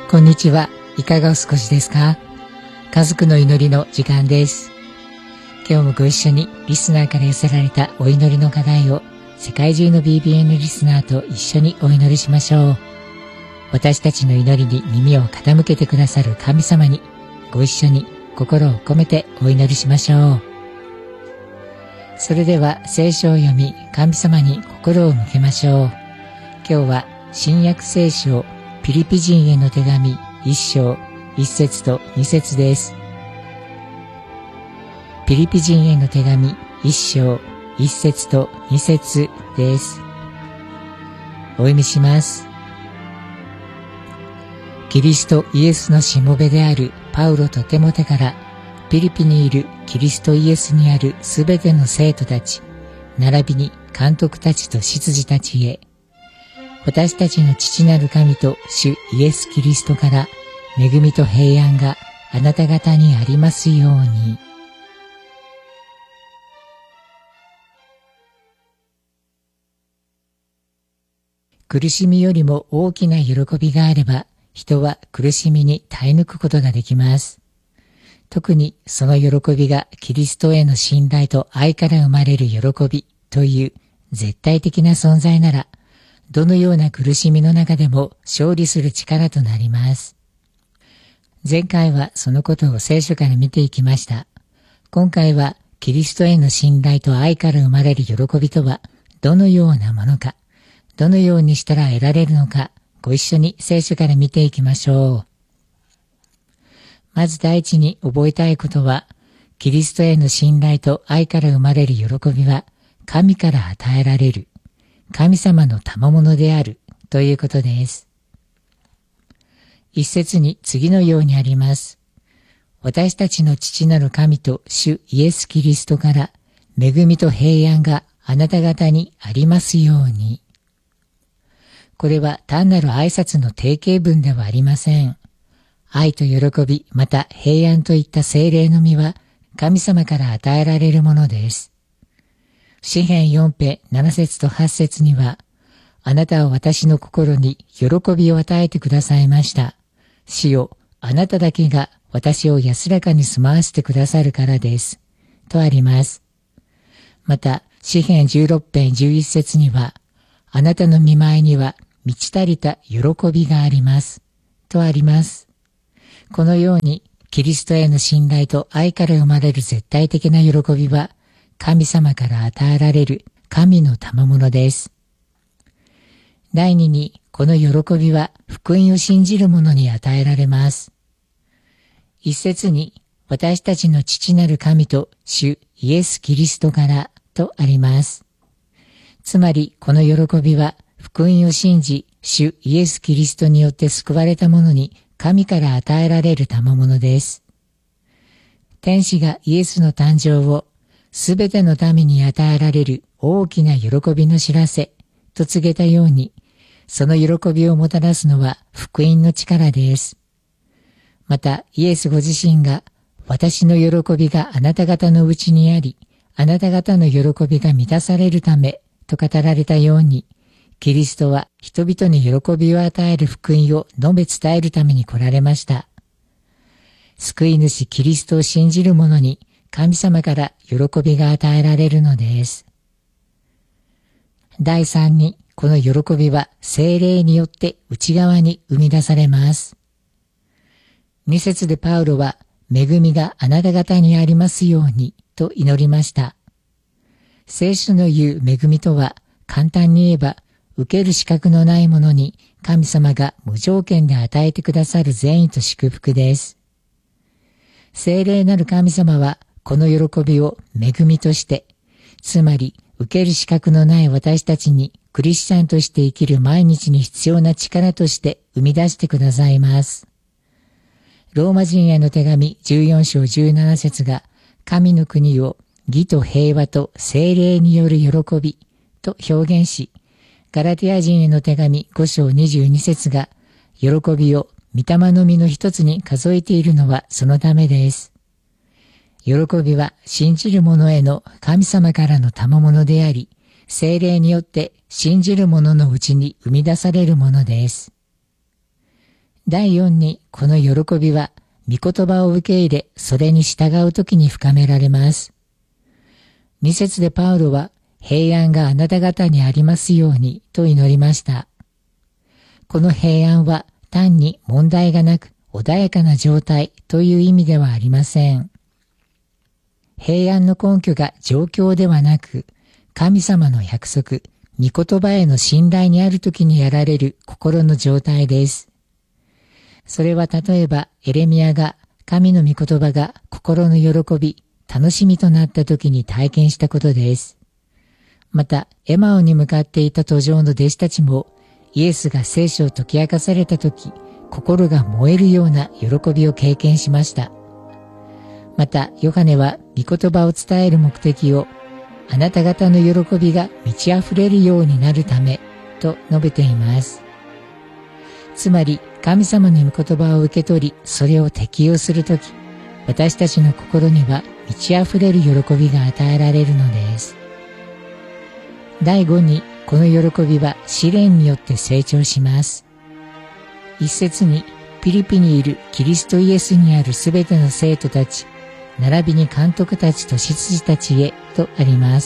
こんにちは。いかがお過ごしですか？家族の祈りの時間です。今日もご一緒にリスナーから寄せられたお祈りの課題を世界中の BBN リスナーと一緒にお祈りしましょう。私たちの祈りに耳を傾けてくださる神様にご一緒に心を込めてお祈りしましょう。それでは聖書を読み、神様に心を向けましょう。今日は新約聖書ピリピ人への手紙1章1節と2節です。ピリピ人への手紙1章1節と2節です。お読みします。キリストイエスのしもべであるパウロとテモテからピリピにいるキリストイエスにあるすべての生徒たち、並びに監督たちと執事たちへ、私たちの父なる神と主イエス・キリストから恵みと平安があなた方にありますように。苦しみよりも大きな喜びがあれば、人は苦しみに耐え抜くことができます。特にその喜びがキリストへの信頼と愛から生まれる喜びという絶対的な存在なら、どのような苦しみの中でも勝利する力となります。前回はそのことを聖書から見ていきました。今回はキリストへの信頼と愛から生まれる喜びとはどのようなものか、どのようにしたら得られるのか、ご一緒に聖書から見ていきましょう。まず第一に覚えたいことは、キリストへの信頼と愛から生まれる喜びは神から与えられる。神様の賜物であるということです。一節に次のようにあります。私たちの父なる神と主イエス・キリストから恵みと平安があなた方にありますように。これは単なる挨拶の定型文ではありません。愛と喜び、また平安といった聖霊の実は神様から与えられるものです。詩編4編7節と8節には、あなたは私の心に喜びを与えてくださいました。主よ、あなただけが私を安らかに住まわせてくださるからです。とあります。また、詩編16編11節には、あなたの御前には満ち足りた喜びがあります。とあります。このように、キリストへの信頼と愛から生まれる絶対的な喜びは、神様から与えられる神の賜物です。第二に、この喜びは福音を信じる者に与えられます。一節に、私たちの父なる神と主イエス・キリストからとあります。つまり、この喜びは福音を信じ、主イエス・キリストによって救われた者に神から与えられる賜物です。天使がイエスの誕生をすべての民に与えられる大きな喜びの知らせと告げたように、その喜びをもたらすのは福音の力です。また、イエスご自身が、私の喜びがあなた方のうちにあり、あなた方の喜びが満たされるため、と語られたように、キリストは人々に喜びを与える福音を述べ伝えるために来られました。救い主キリストを信じる者に、神様から喜びが与えられるのです。第三に、この喜びは聖霊によって内側に生み出されます。2節でパウロは、恵みがあなた方にありますようにと祈りました。聖書の言う恵みとは、簡単に言えば、受ける資格のない者に神様が無条件で与えてくださる善意と祝福です。聖霊なる神様は、この喜びを恵みとして、つまり受ける資格のない私たちにクリスチャンとして生きる毎日に必要な力として生み出してくださいます。ローマ人への手紙14章17節が神の国を義と平和と聖霊による喜びと表現し、ガラティア人への手紙5章22節が喜びを御霊の実の一つに数えているのはそのためです。喜びは信じる者への神様からの賜物であり、聖霊によって信じる者のうちに生み出されるものです。 第4に、この喜びは、御言葉を受け入れ、それに従うときに深められます。2節でパウロは、平安があなた方にありますように、と祈りました。この平安は、単に問題がなく、穏やかな状態という意味ではありません。平安の根拠が状況ではなく、神様の約束、御言葉への信頼にあるときにやられる心の状態です。それは例えばエレミヤが神の御言葉が心の喜び、楽しみとなったときに体験したことです。またエマオに向かっていた途上の弟子たちもイエスが聖書を解き明かされたとき、心が燃えるような喜びを経験しました。またヨハネは御言葉を伝える目的をあなた方の喜びが満ち溢れるようになるためと述べています。つまり神様の御言葉を受け取りそれを適用するとき、私たちの心には満ち溢れる喜びが与えられるのです。第5に、この喜びは試練によって成長します。一節に、ピリピにいるキリストイエスにあるすべての生徒たち、並びに監督たちと執事たちへとあります。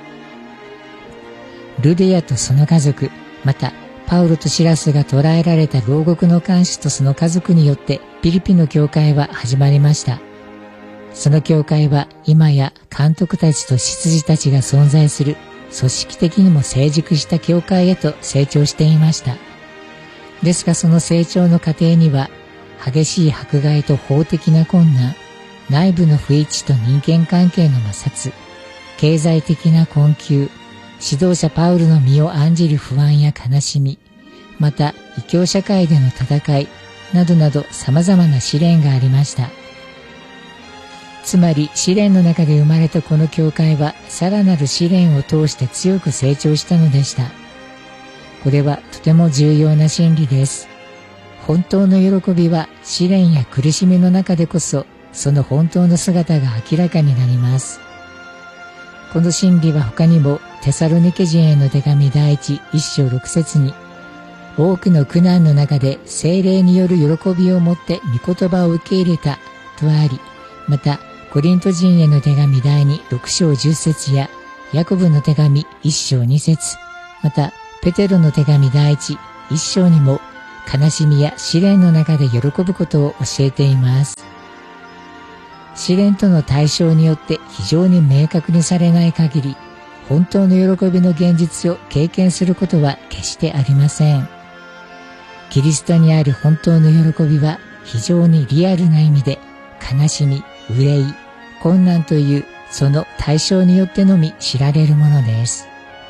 ルデヤとその家族、またパウロとシラスが捕らえられた牢獄の看守とその家族によってピリピの教会は始まりました。その教会は今や監督たちと執事たちが存在する組織的にも成熟した教会へと成長していました。ですがその成長の過程には激しい迫害と法的な困難、内部の不一致と人間関係の摩擦、経済的な困窮、指導者パウルの身を案じる不安や悲しみ、また異教社会での戦いなどなど様々な試練がありました。つまり試練の中で生まれたこの教会はさらなる試練を通して強く成長したのでした。これはとても重要な真理です。本当の喜びは試練や苦しみの中でこそその本当の姿が明らかになります。この真理は他にもテサロニケ人への手紙第1、1章6節に多くの苦難の中で聖霊による喜びをもって御言葉を受け入れたとあり、またコリント人への手紙第2、6章10節やヤコブの手紙1章2節、またペテロの手紙第1、1章にも悲しみや試練の中で喜ぶことを教えています。試練との対象によって非常に明確にされない限り、本当の喜びの現実を経験することは決してありません。キリストにある本当の喜びは非常にリアルな意味で、悲しみ、憂い、困難というその対象によってのみ知られるものです。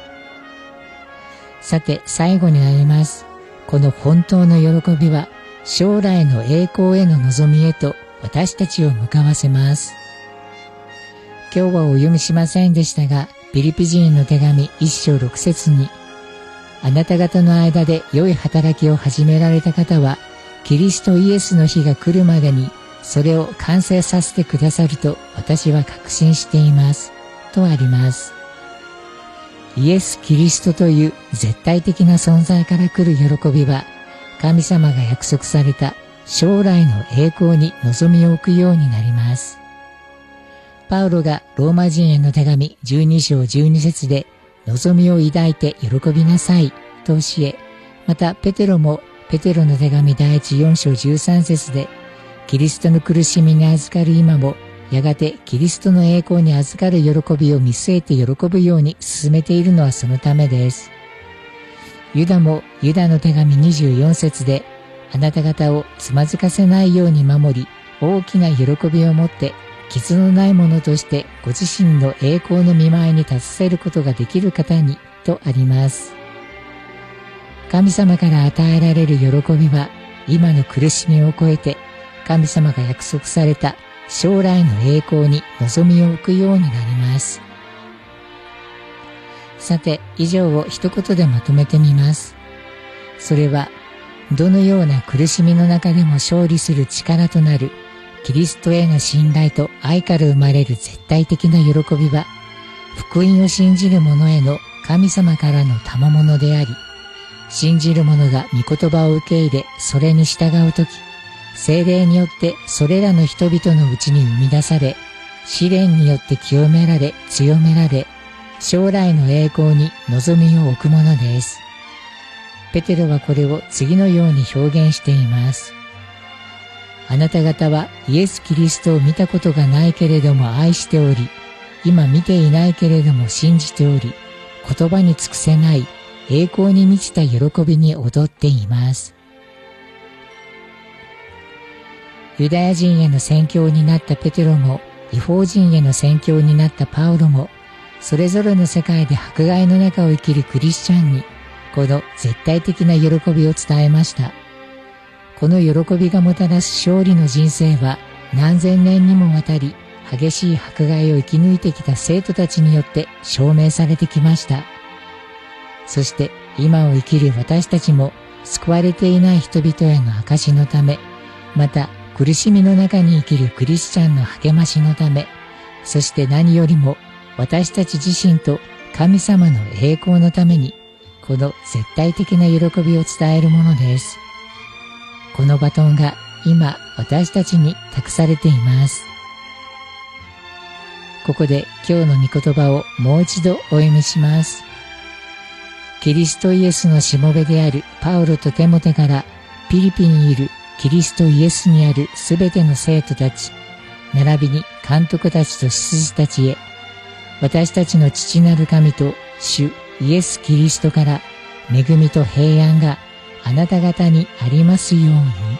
さて最後になります。この本当の喜びは将来の栄光への望みへと私たちを向かわせます。今日はお読みしませんでしたが、ピリピ人の手紙1章6節に、あなた方の間で良い働きを始められた方は、キリストイエスの日が来るまでに、それを完成させてくださると私は確信しています。とあります。イエス・キリストという絶対的な存在から来る喜びは、神様が約束された将来の栄光に望みを置くようになります。パウロがローマ人への手紙12章12節で望みを抱いて喜びなさいと教え、またペテロもペテロの手紙第1 4章13節でキリストの苦しみに預かる今もやがてキリストの栄光に預かる喜びを見据えて喜ぶように進めているのはそのためです。ユダもユダの手紙24節であなた方をつまずかせないように守り、大きな喜びを持って、傷のないものとしてご自身の栄光の見舞いに立たせることができる方に、とあります。神様から与えられる喜びは、今の苦しみを超えて、神様が約束された将来の栄光に望みを置くようになります。さて、以上を一言でまとめてみます。それは、どのような苦しみの中でも勝利する力となるキリストへの信頼と愛から生まれる絶対的な喜びは、福音を信じる者への神様からの賜物であり、 信じる者が御言葉を受け入れ、それに従うとき、聖霊によってそれらの人々のうちに生み出され、試練によって清められ、強められ、将来の栄光に望みを置くものです。ペテロはこれを次のように表現しています。あなた方はイエス・キリストを見たことがないけれども愛しており、今見ていないけれども信じており、言葉に尽くせない栄光に満ちた喜びに踊っています。ユダヤ人への宣教になったペテロも、異邦人への宣教になったパウロも、それぞれの世界で迫害の中を生きるクリスチャンに、この絶対的な喜びを伝えました。この喜びがもたらす勝利の人生は、何千年にもわたり、激しい迫害を生き抜いてきた生徒たちによって証明されてきました。そして今を生きる私たちも、救われていない人々への証のため、また苦しみの中に生きるクリスチャンの励ましのため、そして何よりも私たち自身と神様の栄光のために、この絶対的な喜びを伝えるものです。このバトンが今私たちに託されています。ここで今日の御言葉をもう一度お読みします。キリストイエスのしもべであるパウロとテモテからピリピにいるキリストイエスにあるすべての生徒たち、並びに監督たちと執事たちへ、私たちの父なる神と主イエス・キリストから恵みと平安があなた方にありますように。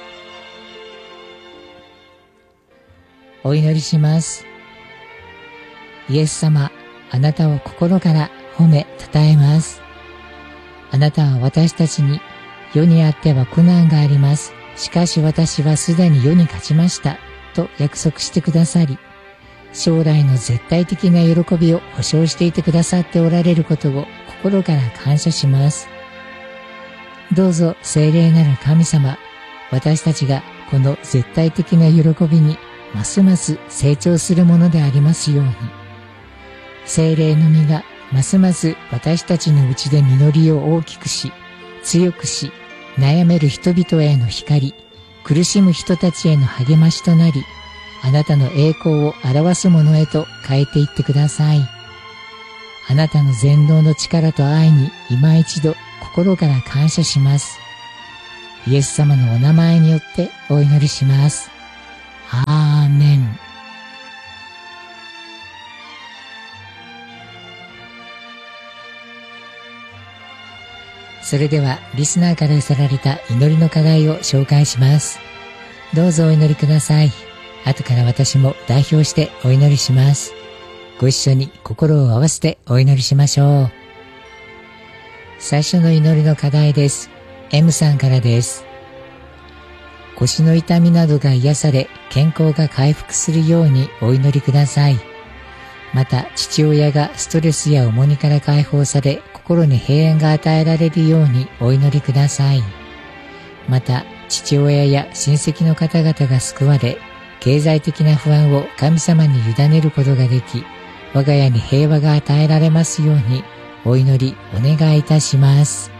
お祈りします。イエス様、あなたを心から褒めたたえます。あなたは私たちに、世にあっては苦難があります。しかし私はすでに世に勝ちました。と約束してくださり、将来の絶対的な喜びを保証していてくださっておられることを心から感謝します。どうぞ聖霊なる神様、私たちがこの絶対的な喜びにますます成長するものでありますように。聖霊の実がますます私たちのうちで実りを大きくし、強くし、悩める人々への光、苦しむ人たちへの励ましとなり、あなたの栄光を表すものへと変えていってください。あなたの全能の力と愛に今一度心から感謝します。イエス様のお名前によってお祈りします。アーメン。それではリスナーから寄せられた祈りの課題を紹介します。どうぞお祈りください。後から私も代表してお祈りします。ご一緒に心を合わせてお祈りしましょう。最初の祈りの課題です。M さんからです。腰の痛みなどが癒され、健康が回復するようにお祈りください。また、父親がストレスや重荷から解放され、心に平安が与えられるようにお祈りください。また、父親や親戚の方々が救われ、経済的な不安を神様に委ねることができ、我が家に平和が与えられますようにお祈りお願いいたします。